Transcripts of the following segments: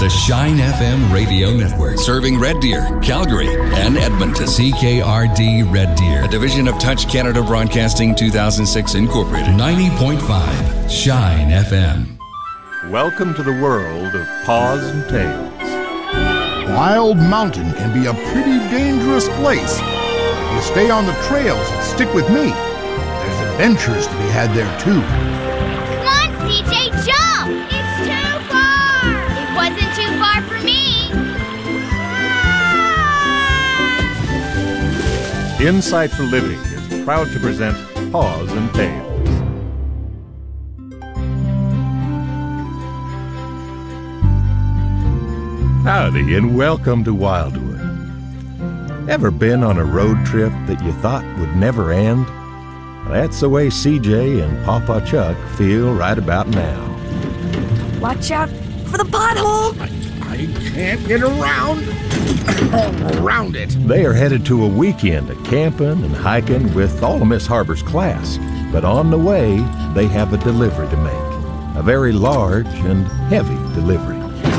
The Shine FM radio network, serving Red Deer, Calgary, and Edmonton. CKRD Red Deer, a division of Touch Canada Broadcasting 2006 Incorporated. 90.5 Shine FM. Welcome to the world of Paws and Tails. Wild Mountain can be a pretty dangerous place. You stay on the trails and stick with me. There's adventures to be had there too. Come on, CJ, jump! It's too far! It wasn't too far for me! Insight for Living is proud to present Paws and Tails. Howdy and welcome to Wildwood. Ever been on a road trip that you thought would never end? That's the way CJ and Papa Chuck feel right about now. Watch out for the pothole! I can't get around it. They are headed to a weekend of camping and hiking with all of Miss Harbor's class. But on the way, they have a delivery to make. A very large and heavy delivery.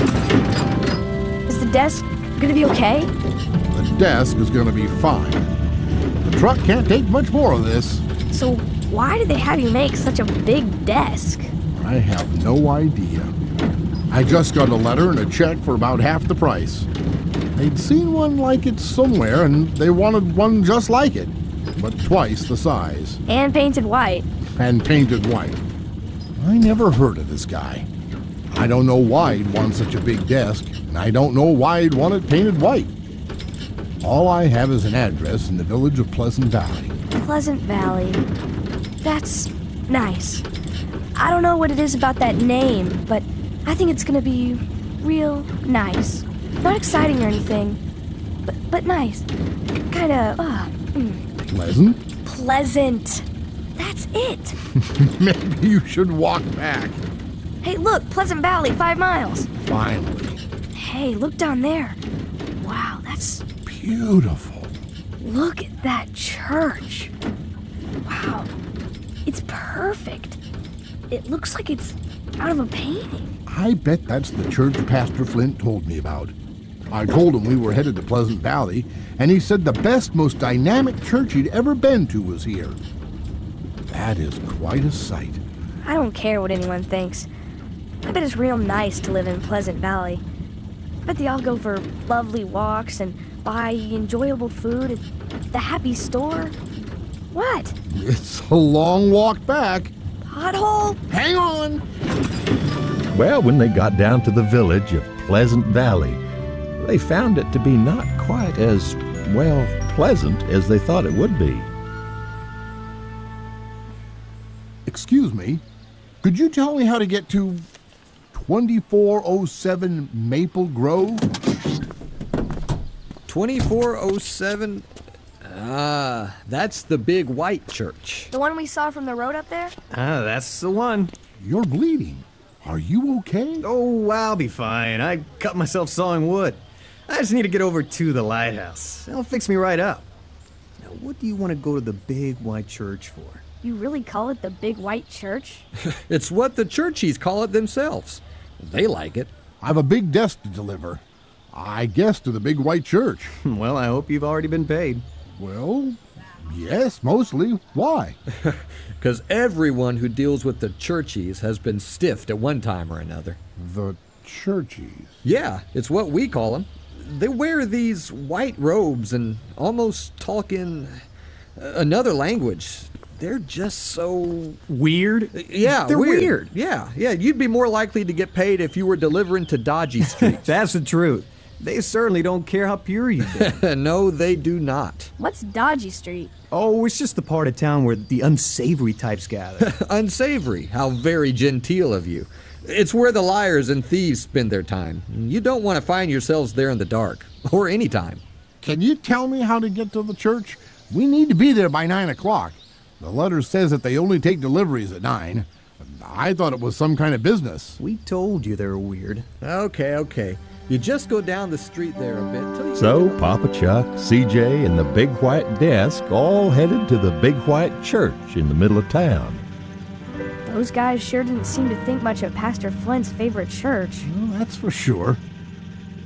Is the desk gonna be okay? The desk is going to be fine. The truck can't take much more of this. So why did they have you make such a big desk? I have no idea. I just got a letter and a check for about half the price. They'd seen one like it somewhere and they wanted one just like it, but twice the size. And painted white. And painted white. I never heard of this guy. I don't know why he'd want such a big desk, and I don't know why he'd want it painted white. All I have is an address in the village of Pleasant Valley. Pleasant Valley. That's nice. I don't know what it is about that name, but I think it's gonna be real nice. Not exciting or anything, but nice. Kinda, Pleasant? pleasant. That's it. Maybe you should walk back. Hey, look, Pleasant Valley, 5 miles. Finally. Hey, look down there. Wow, that's... Beautiful. Look at that church. Wow, it's perfect. It looks like it's out of a painting. I bet that's the church Pastor Flint told me about. I told him we were headed to Pleasant Valley, and he said the best, most dynamic church he'd ever been to was here. That is quite a sight. I don't care what anyone thinks. I bet it's real nice to live in Pleasant Valley. I bet they all go for lovely walks and buy enjoyable food at the Happy Store. What? It's a long walk back. Pothole? Hang on. Well, when they got down to the village of Pleasant Valley, they found it to be not quite as, well, pleasant as they thought it would be. Excuse me, could you tell me how to get to 2407 Maple Grove? 2407? That's the big white church. The one we saw from the road up there? That's the one. You're bleeding. Are you okay? Oh, I'll be fine. I cut myself sawing wood. I just need to get over to the lighthouse. It'll fix me right up. Now, what do you want to go to the big white church for? You really call it the Big White Church? It's what the churchies call it themselves. They like it. I have a big desk to deliver. I guess to the big white church. Well, I hope you've already been paid. Well, yes, mostly. Why? Because everyone who deals with the churchies has been stiffed at one time or another. The churchies. Yeah, it's what we call them. They wear these white robes and almost talk in another language. They're just so... Weird? Yeah, They're weird. Yeah, you'd be more likely to get paid if you were delivering to Dodgy Street. That's the truth. They certainly don't care how pure you've been. No, they do not. What's Dodgy Street? Oh, it's just the part of town where the unsavory types gather. Unsavory? How very genteel of you. It's where the liars and thieves spend their time. You don't want to find yourselves there in the dark, or any time. Can you tell me how to get to the church? We need to be there by 9 o'clock. The letter says that they only take deliveries at 9. I thought it was some kind of business. We told you they were weird. Okay. You just go down the street there a bit. Till you So Papa Chuck, CJ, and the big white desk all headed to the big white church in the middle of town. Those guys sure didn't seem to think much of Pastor Flint's favorite church. Well, that's for sure.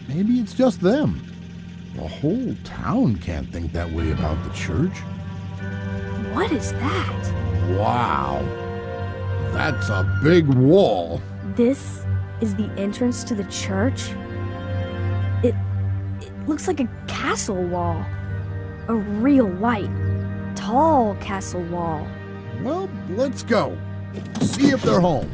maybe it's just them. The whole town can't think that way about the church. What is that? Wow. That's a big wall. This is the entrance to the church? It looks like a castle wall. A real white, tall castle wall. Well, let's go. See if they're home.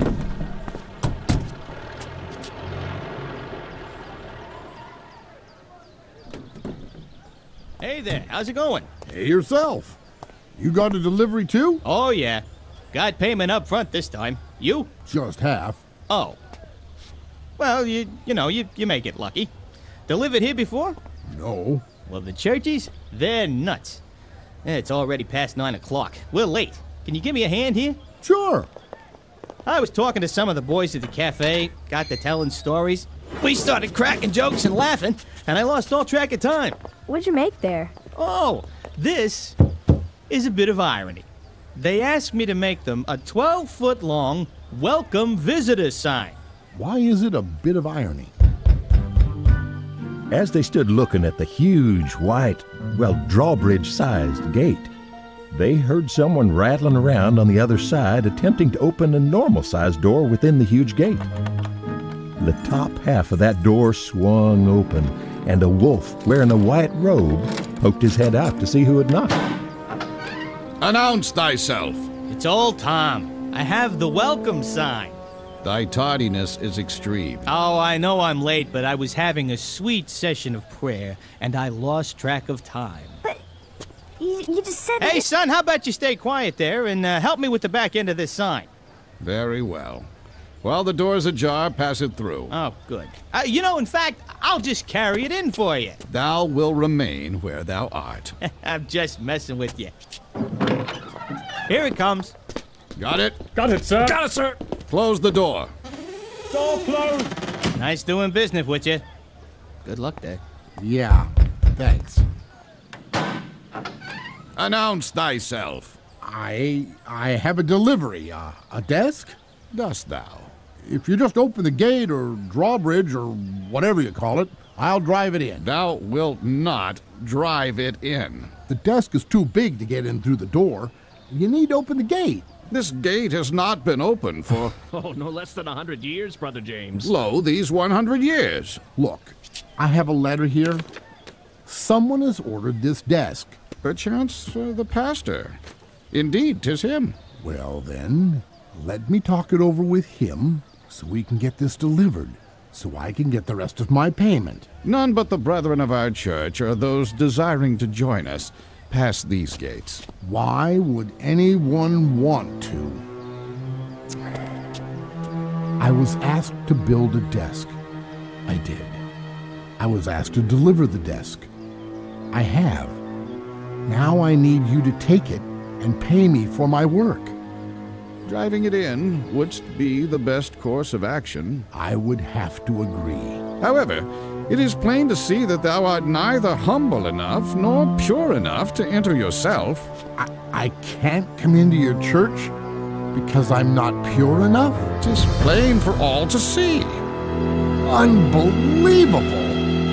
Hey there, how's it going? Hey yourself. You got a delivery too? Oh, yeah. Got payment up front this time. You? Just half. Oh. Well, you may get lucky. Delivered here before? No. Well, the churches, they're nuts. It's already past 9 o'clock. We're late. Can you give me a hand here? Sure. I was talking to some of the boys at the cafe, got to telling stories. We started cracking jokes and laughing, and I lost all track of time. What'd you make there? Oh, this is a bit of irony. They asked me to make them a 12-foot-long welcome visitor sign. Why is it a bit of irony? As they stood looking at the huge, white, drawbridge-sized gate, they heard someone rattling around on the other side attempting to open a normal-sized door within the huge gate. The top half of that door swung open, and a wolf wearing a white robe poked his head out to see who had knocked. Announce thyself. It's old Tom. I have the welcome sign. Thy tardiness is extreme. Oh, I know I'm late, but I was having a sweet session of prayer, and I lost track of time. But you just said... Hey, son, how about you stay quiet there and help me with the back end of this sign? Very well. While the door's ajar, pass it through. Oh, good. In fact, I'll just carry it in for you. Thou will remain where thou art. I'm just messing with you. Here it comes. Got it? Got it, sir. Got it, sir. Close the door. Door closed. Nice doing business with you. Good luck there. Yeah, thanks. Announce thyself. I have a delivery. A desk? Dost thou? If you just open the gate or drawbridge or whatever you call it, I'll drive it in. Thou wilt not drive it in. The desk is too big to get in through the door. You need to open the gate. This gate has not been open for... Oh, no less than 100 years, Brother James. Lo, these 100 years. Look, I have a letter here. Someone has ordered this desk. Perchance the pastor. Indeed, 'tis him. Well, then, let me talk it over with him so we can get this delivered, so I can get the rest of my payment. None but the brethren of our church or those desiring to join us pass these gates. Why would anyone want to? I was asked to build a desk. I did. I was asked to deliver the desk. I have. Now I need you to take it and pay me for my work. Driving it in wouldst be the best course of action. I would have to agree. However, it is plain to see that thou art neither humble enough nor pure enough to enter yourself. I can't come into your church because I'm not pure enough? 'Tis plain for all to see. Unbelievable!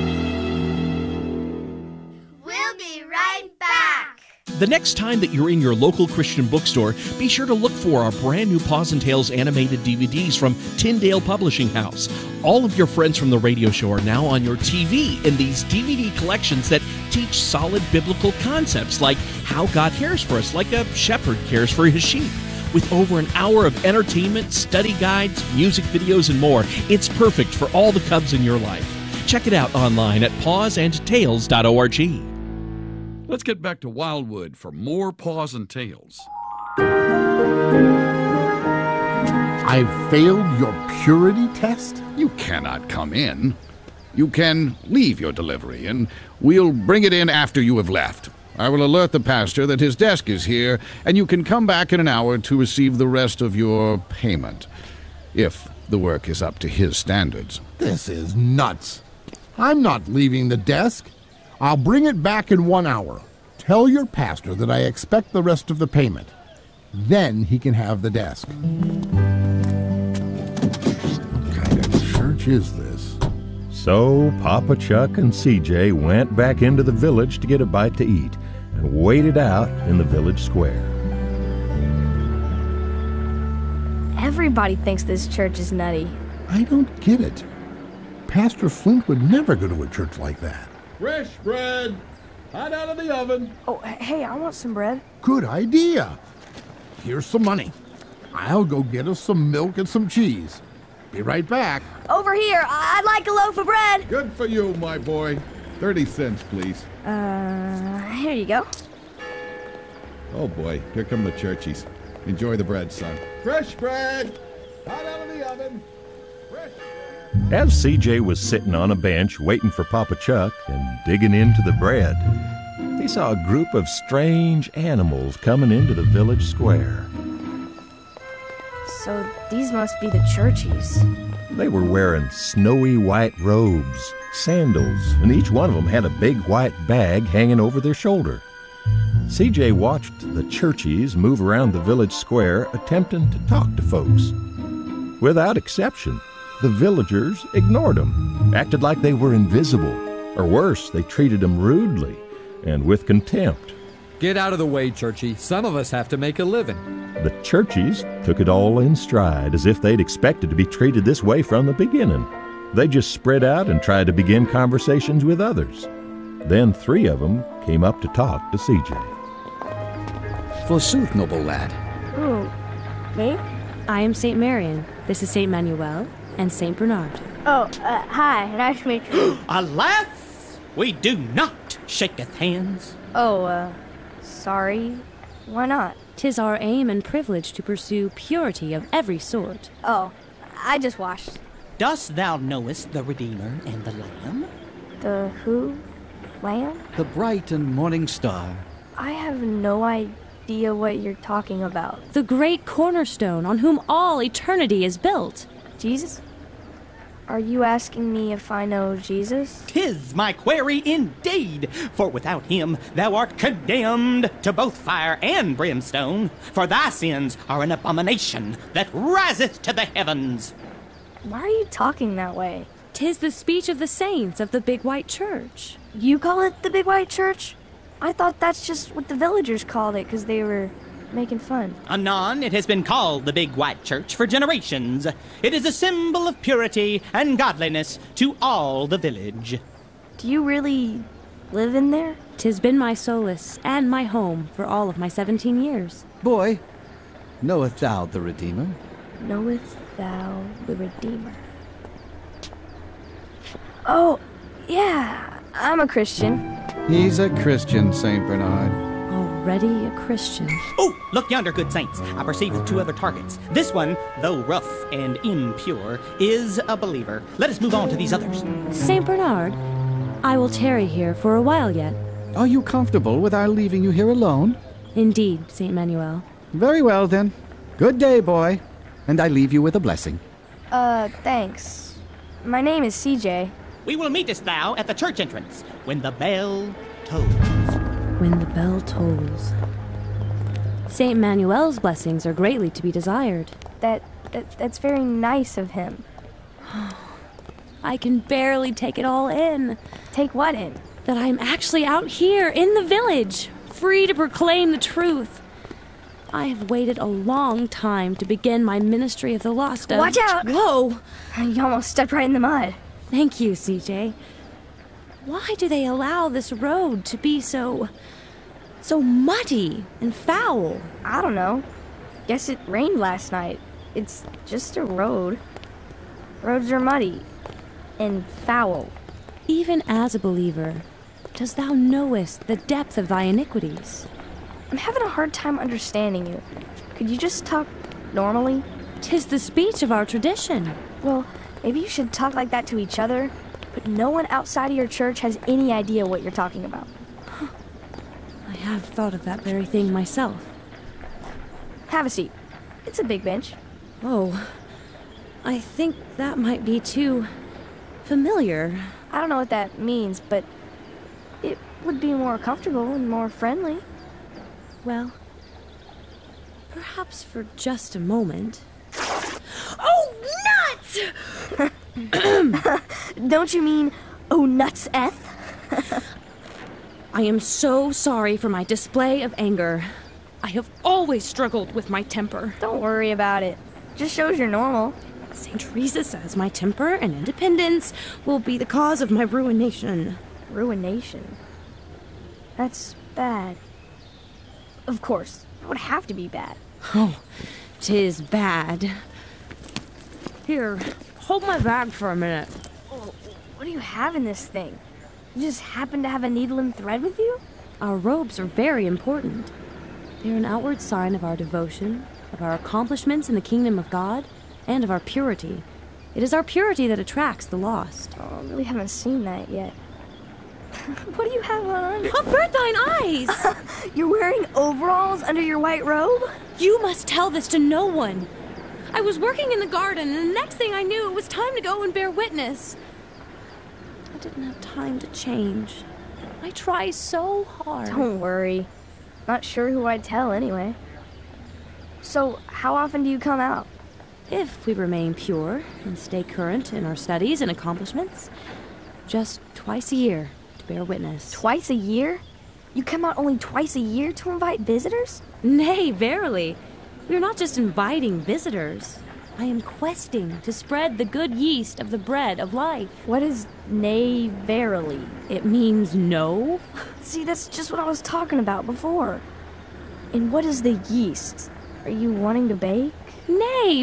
We'll be right back. The next time that you're in your local Christian bookstore, be sure to look for our brand new Paws and Tales animated DVDs from Tyndale Publishing House. All of your friends from the radio show are now on your TV in these DVD collections that teach solid biblical concepts like how God cares for us, like a shepherd cares for his sheep. With over an hour of entertainment, study guides, music videos, and more, it's perfect for all the cubs in your life. Check it out online at pawsandtales.org. Let's get back to Wildwood for more Paws and Tales. I've failed your purity test? You cannot come in. You can leave your delivery, and we'll bring it in after you have left. I will alert the pastor that his desk is here, and you can come back in an hour to receive the rest of your payment, if the work is up to his standards. This is nuts. I'm not leaving the desk. I'll bring it back in 1 hour. Tell your pastor that I expect the rest of the payment. Then he can have the desk. What kind of church is this? So Papa Chuck and CJ went back into the village to get a bite to eat and waited out in the village square. Everybody thinks this church is nutty. I don't get it. Pastor Flint would never go to a church like that. Fresh bread! Hot out of the oven! Oh, hey, I want some bread. Good idea. Here's some money. I'll go get us some milk and some cheese. Be right back. Over here. I'd like a loaf of bread. Good for you, my boy. 30 cents, please. Here you go. Oh, boy. Here come the churchies. Enjoy the bread, son. Fresh bread! Hot out of the oven! Fresh bread! As CJ was sitting on a bench waiting for Papa Chuck and digging into the bread, he saw a group of strange animals coming into the village square. So these must be the churchies. They were wearing snowy white robes, sandals, and each one of them had a big white bag hanging over their shoulder. CJ watched the churchies move around the village square attempting to talk to folks. Without exception, the villagers ignored them, acted like they were invisible, or worse, they treated them rudely and with contempt. Get out of the way, Churchy. Some of us have to make a living. The churchies took it all in stride, as if they'd expected to be treated this way from the beginning. They just spread out and tried to begin conversations with others. Then 3 of them came up to talk to CJ. Forsooth, noble lad. Who? Me? I am St. Marian. This is St. Manuel and St. Bernard. Oh, hi. Nice to meet you. Alas, we do not shaketh hands. Oh, sorry. Why not? 'Tis our aim and privilege to pursue purity of every sort. Oh, I just washed. Dost thou knowest the Redeemer and the Lamb? The who? Lamb? The bright and morning star. I have no idea what you're talking about. The great cornerstone on whom all eternity is built. Jesus? Are you asking me if I know Jesus? 'Tis my query indeed, for without him thou art condemned to both fire and brimstone, for thy sins are an abomination that riseth to the heavens. Why are you talking that way? 'Tis the speech of the saints of the Big White Church. You call it the Big White Church? I thought that's just what the villagers called it because they were making fun. Anon, it has been called the Big White Church for generations. It is a symbol of purity and godliness to all the village. Do you really live in there? 'Tis been my solace and my home for all of my 17 years. Boy, knowest thou the Redeemer? Knowest thou the Redeemer? Oh, yeah, I'm a Christian. He's a Christian, St. Bernard. Already a Christian. Oh, look yonder, good saints. I perceive 2 other targets. This one, though rough and impure, is a believer. Let us move on to these others. St. Bernard, I will tarry here for a while yet. Are you comfortable with our leaving you here alone? Indeed, St. Manuel. Very well, then. Good day, boy. And I leave you with a blessing. Thanks. My name is CJ. We will meetest thou at the church entrance when the bell tolls. When the bell tolls. St. Manuel's blessings are greatly to be desired. That's very nice of him. I can barely take it all in. Take what in? That I'm actually out here in the village, free to proclaim the truth. I have waited a long time to begin my ministry of the lost. Watch out! Whoa! You almost stepped right in the mud. Thank you, CJ. Why do they allow this road to be so muddy and foul? I don't know. Guess it rained last night. It's just a road. Roads are muddy and foul. Even as a believer, dost thou knowest the depth of thy iniquities? I'm having a hard time understanding you. Could you just talk normally? 'Tis the speech of our tradition. Well, maybe you should talk like that to each other, but no one outside of your church has any idea what you're talking about. I have thought of that very thing myself. Have a seat. It's a big bench. Oh, I think that might be too familiar. I don't know what that means, but it would be more comfortable and more friendly. Well, perhaps for just a moment. Oh, nuts! Don't you mean, oh nuts, Eth? I am so sorry for my display of anger. I have always struggled with my temper. Don't worry about it. Just shows you're normal. St. Teresa says my temper and independence will be the cause of my ruination. Ruination? That's bad. Of course, it would have to be bad. Oh, 'tis bad. Here, hold my bag for a minute. Oh, what do you have in this thing? You just happen to have a needle and thread with you? Our robes are very important. They are an outward sign of our devotion, of our accomplishments in the kingdom of God, and of our purity. It is our purity that attracts the lost. Oh, I really haven't seen that yet. What do you have on? Avert thine eyes! You're wearing overalls under your white robe? You must tell this to no one. I was working in the garden, and the next thing I knew, it was time to go and bear witness. I didn't have time to change. I try so hard. Don't worry. Not sure who I'd tell anyway. So, how often do you come out? If we remain pure and stay current in our studies and accomplishments, just twice a year to bear witness. Twice a year? You come out only twice a year to invite visitors? Nay, verily. We are not just inviting visitors. I am questing to spread the good yeast of the bread of life. What is nay, verily? It means no. See, that's just what I was talking about before. And what is the yeast? Are you wanting to bake? Nay,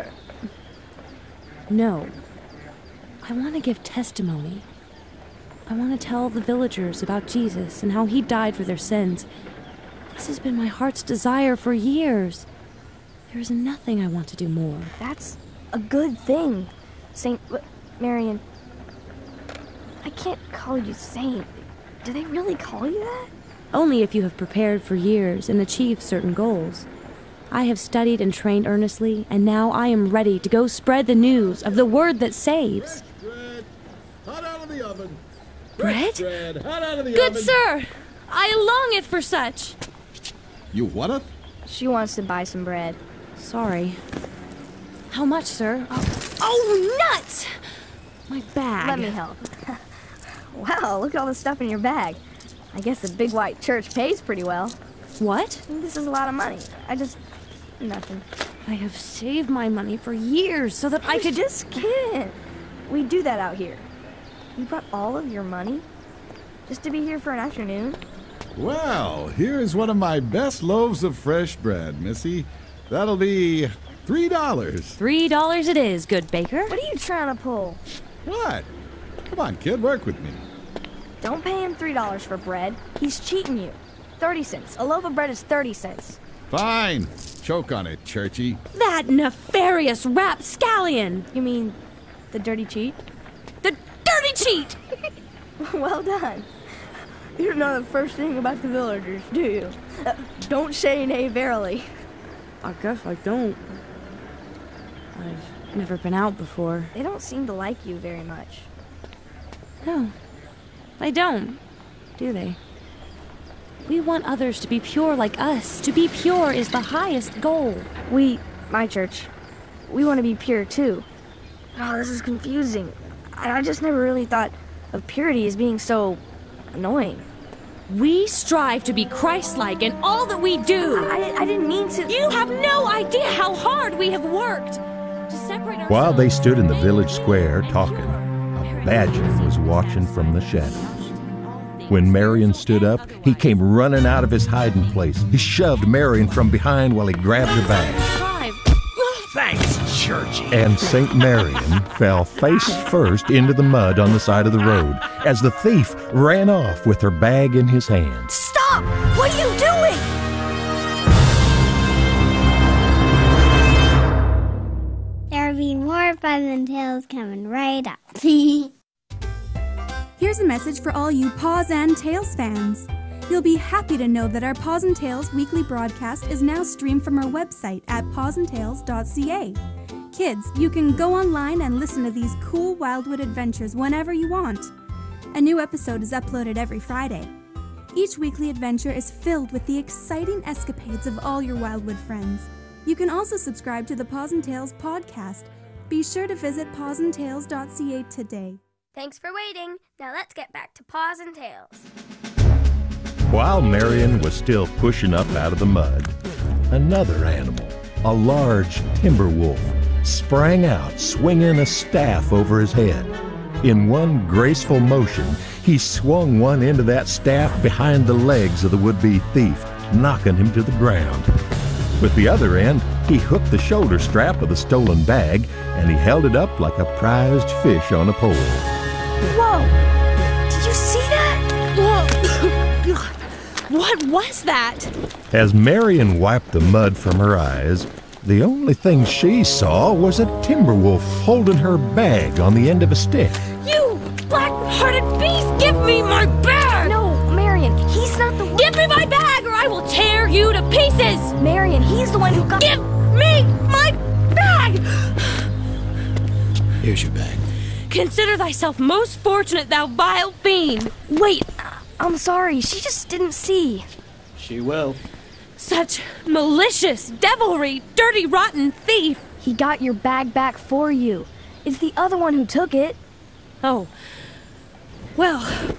No. I want to give testimony. I want to tell the villagers about Jesus and how he died for their sins. This has been my heart's desire for years. There is nothing I want to do more. That's a good thing, Saint Marian. I can't call you Saint. Do they really call you that? Only if you have prepared for years and achieved certain goals. I have studied and trained earnestly, and now I am ready to go spread the news of the word that saves. Bread, hot out of the oven. Bread? Bread, hot out of the Good oven. sir, I longeth for such. You what'eth? She wants to buy some bread. Sorry. How much, sir? Oh, nuts! My bag. Let me help. Wow, look at all the stuff in your bag. I guess the big white church pays pretty well. What? This is a lot of money. Nothing. I have saved my money for years so that I could... Just kidding. We do that out here. You brought all of your money? Just to be here for an afternoon? Well, here's one of my best loaves of fresh bread, Missy. That'll be $3. $3 it is, good baker. What are you trying to pull? What? Come on, kid, work with me. Don't pay him $3 for bread. He's cheating you. 30 cents. A loaf of bread is 30 cents. Fine. Choke on it, Churchy. That nefarious rapscallion! You mean the dirty cheat? The dirty cheat! Well done. You don't know the first thing about the villagers, do you? Don't say nay, verily. I guess I don't. I've never been out before. They don't seem to like you very much. No, they don't, do they? We want others to be pure like us. To be pure is the highest goal. My church, we want to be pure too. Oh, this is confusing. I just never really thought of purity as being so annoying. We strive to be Christ-like in all that we do. I didn't mean to... You have no idea how hard we have worked to separate ourselves. While they stood in the village square talking, a badger was watching from the shadows. When Marian stood up, he came running out of his hiding place. He shoved Marian from behind while he grabbed her bag. Thanks, Churchy. And St. Marian fell face first into the mud on the side of the road as the thief ran off with her bag in his hand. Stop! What are you doing? There'll be more fun and tales coming right up. Here's a message for all you Paws and Tales fans. You'll be happy to know that our Paws and Tales weekly broadcast is now streamed from our website at pawsandtales.ca. Kids, you can go online and listen to these cool Wildwood adventures whenever you want. A new episode is uploaded every Friday. Each weekly adventure is filled with the exciting escapades of all your Wildwood friends. You can also subscribe to the Paws and Tales podcast. Be sure to visit pawsandtales.ca today. Thanks for waiting. Now let's get back to Paws and Tails. While Marion was still pushing up out of the mud, another animal, a large timber wolf, sprang out swinging a staff over his head. In one graceful motion, he swung one end of that staff behind the legs of the would-be thief, knocking him to the ground. With the other end, he hooked the shoulder strap of the stolen bag, and he held it up like a prized fish on a pole. Whoa! Did you see that? Whoa! What was that? As Marion wiped the mud from her eyes, the only thing she saw was a timber wolf holding her bag on the end of a stick. You black-hearted beast! Give me my bag! No, Marion, he's not the one. Give me my bag or I will tear you to pieces! Marion, he's the one who got... Give me my bag! Here's your bag. Consider thyself most fortunate, thou vile fiend! Wait, I'm sorry, she just didn't see. She will. Such malicious devilry, dirty, rotten thief! He got your bag back for you. It's the other one who took it. Oh. Well.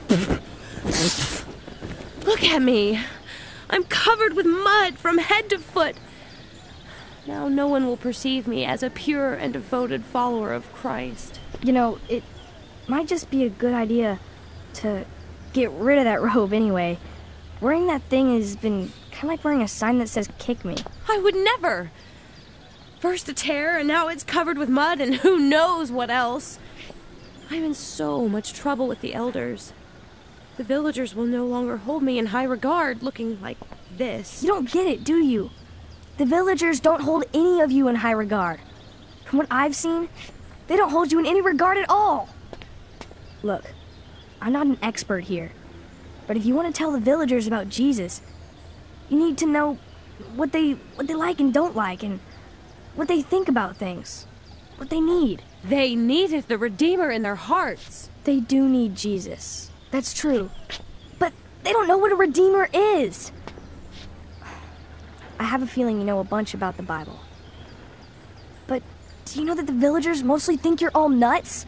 Look at me. I'm covered with mud from head to foot. Now no one will perceive me as a pure and devoted follower of Christ. You know, it might just be a good idea to get rid of that robe anyway. Wearing that thing has been kind of like wearing a sign that says, "Kick me." I would never. First a tear, and now it's covered with mud, and who knows what else. I'm in so much trouble with the elders. The villagers will no longer hold me in high regard looking like this. You don't get it, do you? The villagers don't hold any of you in high regard. From what I've seen, they don't hold you in any regard at all. Look, I'm not an expert here, but if you want to tell the villagers about Jesus, you need to know what they like and don't like, and what they think about things, what they need. They needed the Redeemer in their hearts. They do need Jesus. That's true. But they don't know what a Redeemer is. I have a feeling you know a bunch about the Bible. But do you know that the villagers mostly think you're all nuts?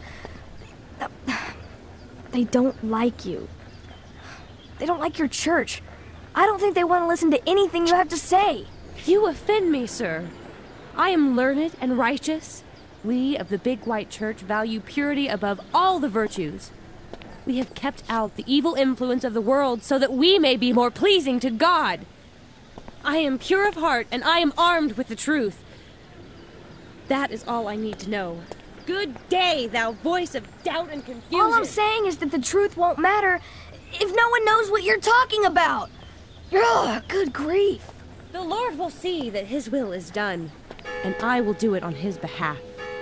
They don't like you. They don't like your church. I don't think they want to listen to anything you have to say. You offend me, sir. I am learned and righteous. We of the Big White Church value purity above all the virtues. We have kept out the evil influence of the world so that we may be more pleasing to God. I am pure of heart, and I am armed with the truth. That is all I need to know. Good day, thou voice of doubt and confusion. All I'm saying is that the truth won't matter if no one knows what you're talking about. Ugh, good grief. The Lord will see that his will is done, and I will do it on his behalf.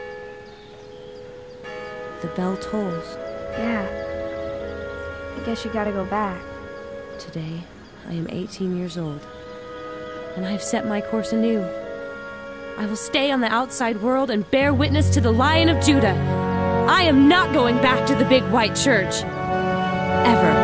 The bell tolls. Yeah. I guess you gotta go back. Today, I am 18 years old, and I have set my course anew. I will stay on the outside world and bear witness to the Lion of Judah. I am not going back to the Big White Church. Ever.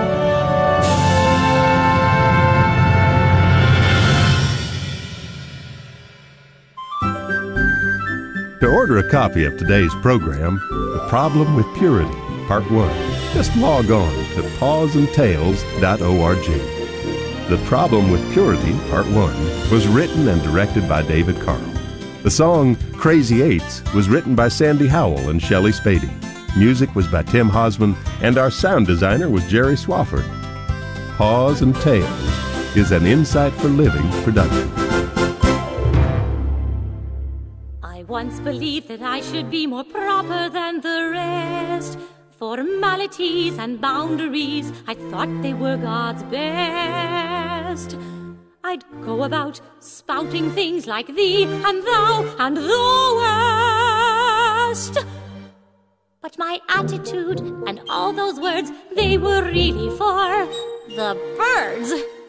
To order a copy of today's program, The Problem with Purity, Part 1, just log on to pawsandtails.org. The Problem with Purity, Part 1, was written and directed by David Carl. The song Crazy Eights was written by Sandy Howell and Shelley Spady. Music was by Tim Hosman, and our sound designer was Jerry Swafford. Paws and Tails is an Insight for Living production. I once believed that I should be more proper than the rest. Formalities and boundaries, I thought they were God's best. I'd go about spouting things like thee and thou and the West. But my attitude and all those words, they were really for the birds.